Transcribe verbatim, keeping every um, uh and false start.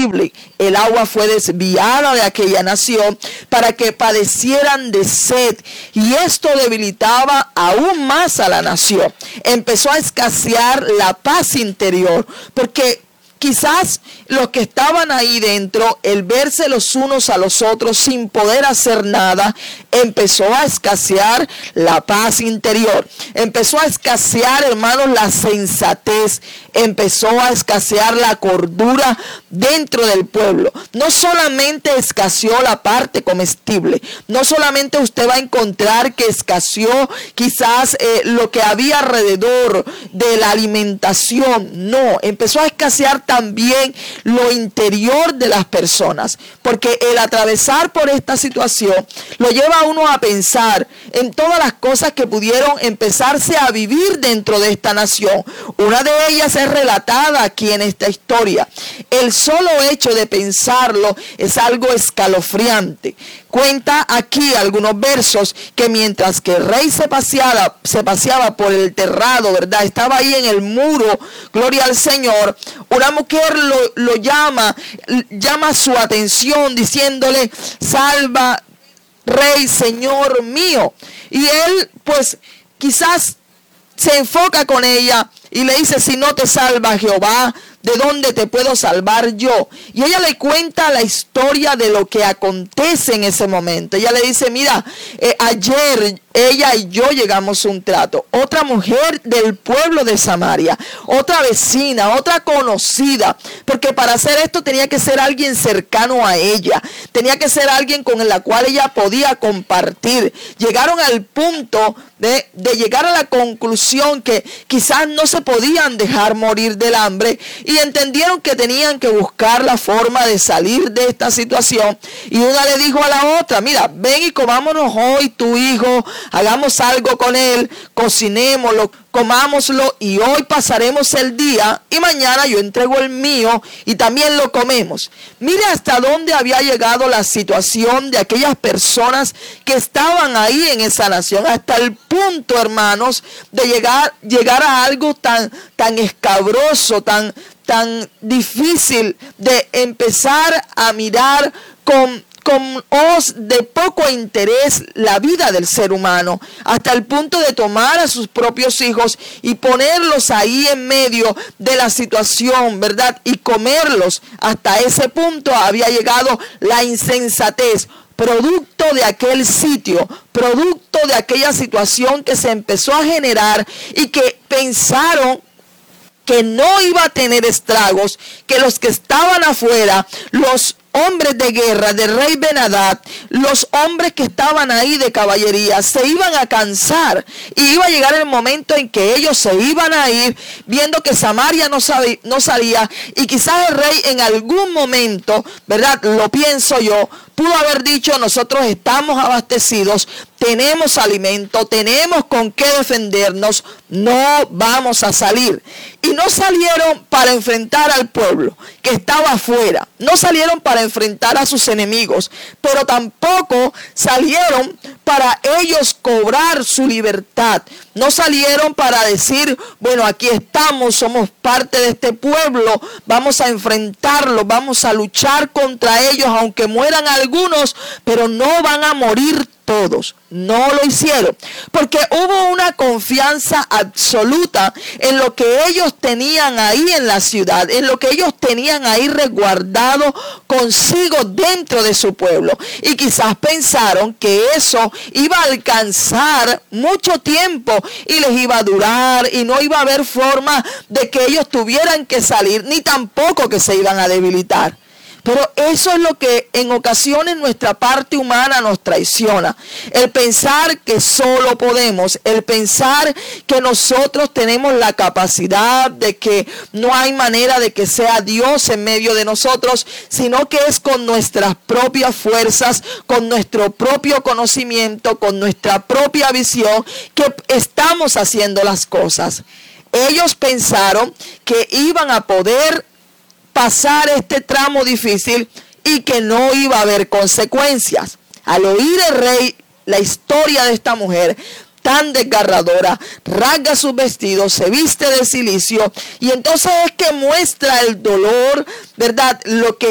comestible. El agua fue desviada de aquella nación para que padecieran de sed, y esto debilitaba aún más a la nación. Empezó a escasear la paz interior, porque quizás los que estaban ahí dentro, el verse los unos a los otros sin poder hacer nada, empezó a escasear la paz interior. Empezó a escasear, hermanos, la sensatez. Empezó a escasear la cordura dentro del pueblo. No solamente escaseó la parte comestible. No solamente usted va a encontrar que escaseó quizás eh, lo que había alrededor de la alimentación. No, empezó a escasear también lo interior de las personas, porque el atravesar por esta situación lo lleva a uno a pensar en todas las cosas que pudieron empezarse a vivir dentro de esta nación. Una de ellas es relatada aquí en esta historia. El solo hecho de pensarlo es algo escalofriante. Cuenta aquí algunos versos que mientras que el rey se paseaba, se paseaba por el terrado, ¿verdad? Estaba ahí en el muro, gloria al Señor. Una mujer lo, lo llama, llama su atención diciéndole: salva, rey, señor mío. Y él, pues, quizás se enfoca con ella y le dice: si no te salva Jehová, ¿de dónde te puedo salvar yo? Y ella le cuenta la historia de lo que acontece en ese momento. Ella le dice: mira, eh, ayer ella y yo llegamos a un trato. Otra mujer del pueblo de Samaria, otra vecina, otra conocida, porque para hacer esto tenía que ser alguien cercano a ella, tenía que ser alguien con la cual ella podía compartir. Llegaron al punto de, de llegar a la conclusión que quizás no se podían dejar morir del hambre, y entendieron que tenían que buscar la forma de salir de esta situación. Y una le dijo a la otra: mira, ven y comámonos hoy tu hijo, hagamos algo con él, cocinémoslo, comámoslo, y hoy pasaremos el día, y mañana yo entrego el mío y también lo comemos. Mire hasta dónde había llegado la situación de aquellas personas que estaban ahí en esa nación, hasta el punto, hermanos, de llegar, llegar a algo tan, tan escabroso, tan, tan difícil, de empezar a mirar con con ojos de poco interés la vida del ser humano, hasta el punto de tomar a sus propios hijos y ponerlos ahí en medio de la situación, ¿verdad? Y comerlos. Hasta ese punto había llegado la insensatez, producto de aquel sitio, producto de aquella situación que se empezó a generar, y que pensaron que no iba a tener estragos, que los que estaban afuera, los hombres de guerra del rey Ben-Hadad, los hombres que estaban ahí de caballería, se iban a cansar, y iba a llegar el momento en que ellos se iban a ir, viendo que Samaria no, sabía, no salía, y quizás el rey en algún momento, ¿verdad? Lo pienso yo, pudo haber dicho: nosotros estamos abastecidos, tenemos alimento, tenemos con qué defendernos, no vamos a salir. Y no salieron para enfrentar al pueblo que estaba afuera, no salieron para enfrentar a sus enemigos, pero tampoco salieron para ellos cobrar su libertad. No salieron para decir: bueno, aquí estamos, somos parte de este pueblo, vamos a enfrentarlo, vamos a luchar contra ellos, aunque mueran algunos, pero no van a morir todos. No lo hicieron, porque hubo una confianza absoluta en lo que ellos tenían ahí en la ciudad, en lo que ellos tenían ahí resguardado consigo dentro de su pueblo, y quizás pensaron que eso iba a alcanzar mucho tiempo y les iba a durar, y no iba a haber forma de que ellos tuvieran que salir, ni tampoco que se iban a debilitar. Pero eso es lo que en ocasiones nuestra parte humana nos traiciona. El pensar que solo podemos, el pensar que nosotros tenemos la capacidad, de que no hay manera de que sea Dios en medio de nosotros, sino que es con nuestras propias fuerzas, con nuestro propio conocimiento, con nuestra propia visión, que estamos haciendo las cosas. Ellos pensaron que iban a poder pasar este tramo difícil y que no iba a haber consecuencias. Al oír el rey la historia de esta mujer tan desgarradora, rasga sus vestidos, se viste de cilicio, y entonces es que muestra el dolor, ¿verdad? Lo que